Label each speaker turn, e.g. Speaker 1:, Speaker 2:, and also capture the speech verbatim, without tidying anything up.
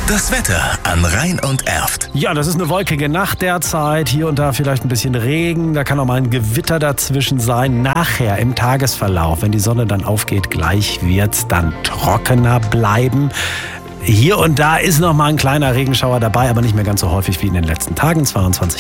Speaker 1: Das Wetter an Rhein und Erft.
Speaker 2: Ja, das ist eine wolkige Nacht derzeit. Hier und da vielleicht ein bisschen Regen. Da kann auch mal ein Gewitter dazwischen sein. Nachher im Tagesverlauf, wenn die Sonne dann aufgeht, gleich wird's dann trockener bleiben. Hier und da ist noch mal ein kleiner Regenschauer dabei, aber nicht mehr ganz so häufig wie in den letzten Tagen. zweiundzwanzig